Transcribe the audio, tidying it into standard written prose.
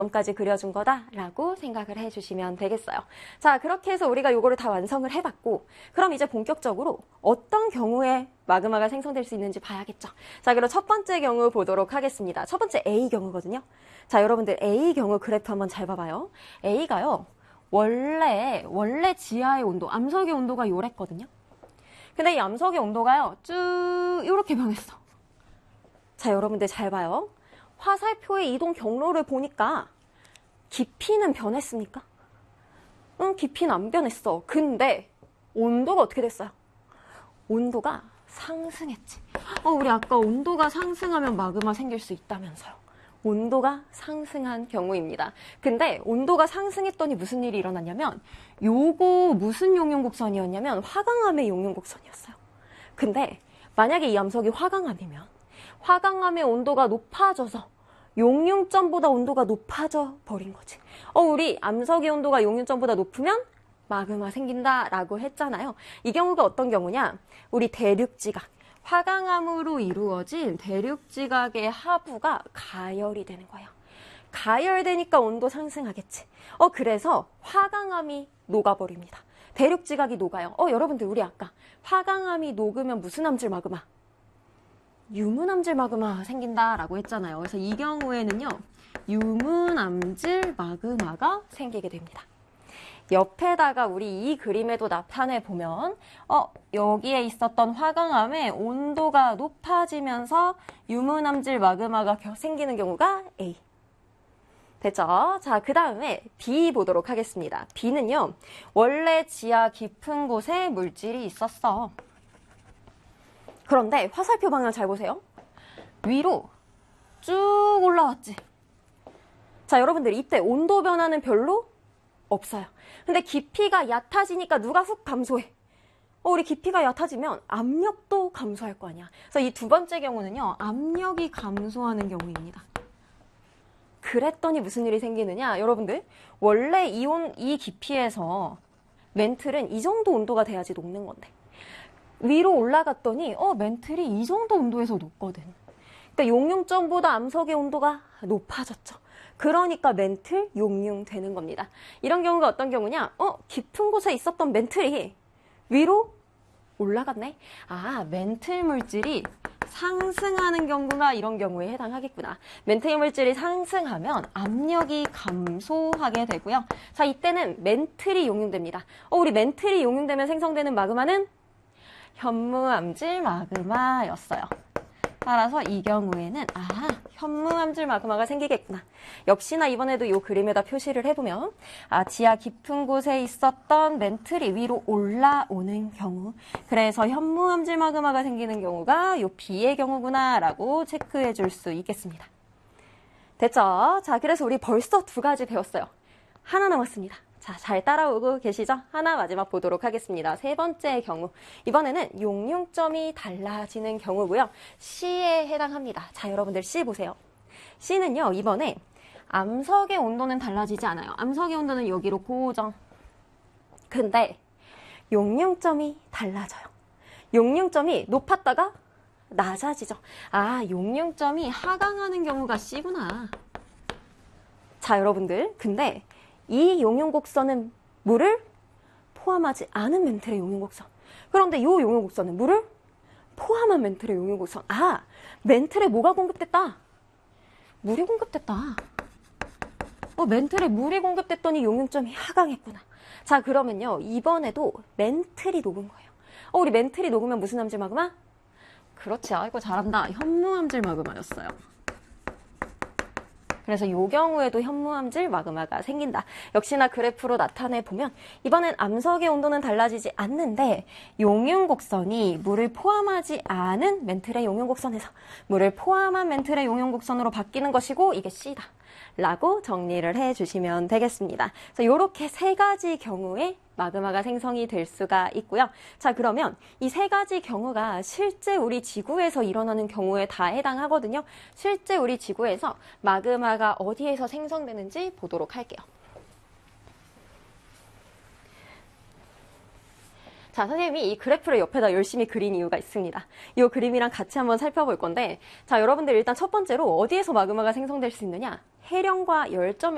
까지 그려준 거다라고 생각을 해주시면 되겠어요. 자, 그렇게 해서 우리가 요거를 다 완성을 해봤고, 그럼 이제 본격적으로 어떤 경우에 마그마가 생성될 수 있는지 봐야겠죠. 자, 그럼 첫 번째 경우 보도록 하겠습니다. 첫 번째 A 경우거든요. 자, 여러분들 A 경우 그래프 한번 잘 봐봐요. A가요, 원래 지하의 온도, 암석의 온도가 요랬거든요. 근데 이 암석의 온도가요, 쭉 이렇게 변했어. 자, 여러분들 잘 봐요. 화살표의 이동 경로를 보니까 깊이는 변했습니까? 응, 깊이는 안 변했어. 근데 온도가 어떻게 됐어요? 온도가 상승했지. 우리 아까 온도가 상승하면 마그마 생길 수 있다면서요. 온도가 상승한 경우입니다. 근데 온도가 상승했더니 무슨 일이 일어났냐면, 요거 무슨 용융곡선이었냐면 화강암의 용융곡선이었어요. 근데 만약에 이 암석이 화강암이면 화강암의 온도가 높아져서 용융점보다 온도가 높아져 버린 거지. 우리 암석의 온도가 용융점보다 높으면 마그마 생긴다라고 했잖아요. 이 경우가 어떤 경우냐? 우리 대륙지각, 화강암으로 이루어진 대륙지각의 하부가 가열이 되는 거예요. 가열되니까 온도 상승하겠지. 그래서 화강암이 녹아버립니다. 대륙지각이 녹아요. 여러분들 우리 아까 화강암이 녹으면 무슨 암질 마그마? 유문암질 마그마 생긴다라고 했잖아요. 그래서 이 경우에는요, 유문암질 마그마가 생기게 됩니다. 옆에다가 우리 이 그림에도 나타내 보면 여기에 있었던 화강암의 온도가 높아지면서 유문암질 마그마가 생기는 경우가 A. 됐죠? 자, 그 다음에 B 보도록 하겠습니다. B는요, 원래 지하 깊은 곳에 물질이 있었어. 그런데 화살표 방향 잘 보세요. 위로 쭉 올라왔지. 자, 여러분들 이때 온도 변화는 별로 없어요. 근데 깊이가 얕아지니까 누가 훅 감소해. 우리 깊이가 얕아지면 압력도 감소할 거 아니야. 그래서 이 두 번째 경우는요, 압력이 감소하는 경우입니다. 그랬더니 무슨 일이 생기느냐? 여러분들, 원래 이 깊이에서 멘틀은 이 정도 온도가 돼야지 녹는 건데, 위로 올라갔더니 멘틀이 이 정도 온도에서 녹거든. 그러니까 용융점보다 암석의 온도가 높아졌죠. 그러니까 멘틀 용융되는 겁니다. 이런 경우가 어떤 경우냐? 깊은 곳에 있었던 멘틀이 위로 올라갔네? 멘틀 물질이 상승하는 경우가 이런 경우에 해당하겠구나. 멘틀 물질이 상승하면 압력이 감소하게 되고요. 자, 이때는 멘틀이 용융됩니다. 우리 멘틀이 용융되면 생성되는 마그마는 현무암질 마그마였어요. 따라서 이 경우에는 현무암질 마그마가 생기겠구나. 역시나 이번에도 이 그림에다 표시를 해보면 지하 깊은 곳에 있었던 멘틀이 위로 올라오는 경우, 그래서 현무암질 마그마가 생기는 경우가 이 B의 경우구나 라고 체크해 줄 수 있겠습니다. 됐죠? 자, 그래서 우리 벌써 두 가지 배웠어요. 하나 남았습니다. 자, 잘 따라오고 계시죠? 하나 마지막 보도록 하겠습니다. 세 번째 경우. 이번에는 용융점이 달라지는 경우고요. C에 해당합니다. 자, 여러분들 C 보세요. C는요, 이번에 암석의 온도는 달라지지 않아요. 암석의 온도는 여기로 고정. 근데 용융점이 달라져요. 용융점이 높았다가 낮아지죠. 용융점이 하강하는 경우가 C구나. 자, 여러분들, 근데 이 용융곡선은 물을 포함하지 않은 멘틀의 용융곡선. 그런데 이 용융곡선은 물을 포함한 멘틀의 용융곡선. 멘틀에 뭐가 공급됐다? 물이 공급됐다. 멘틀에 물이 공급됐더니 용융점이 하강했구나. 자, 그러면요, 이번에도 멘틀이 녹은 거예요. 우리 멘틀이 녹으면 무슨 암질 마그마? 그렇지, 이거 잘한다. 현무암질 마그마였어요. 그래서 이 경우에도 현무암질 마그마가 생긴다. 역시나 그래프로 나타내 보면 이번엔 암석의 온도는 달라지지 않는데 용융곡선이 물을 포함하지 않은 멘틀의 용융곡선에서 물을 포함한 멘틀의 용융곡선으로 바뀌는 것이고 이게 C다 라고 정리를 해주시면 되겠습니다. 그래서 이렇게 세 가지 경우에 마그마가 생성이 될 수가 있고요. 자, 그러면 이 세 가지 경우가 실제 우리 지구에서 일어나는 경우에 다 해당하거든요. 실제 우리 지구에서 마그마가 어디에서 생성되는지 보도록 할게요. 자, 선생님이 이 그래프를 옆에다 열심히 그린 이유가 있습니다. 이 그림이랑 같이 한번 살펴볼 건데, 자, 여러분들 일단 첫 번째로 어디에서 마그마가 생성될 수 있느냐? 해령과 열점에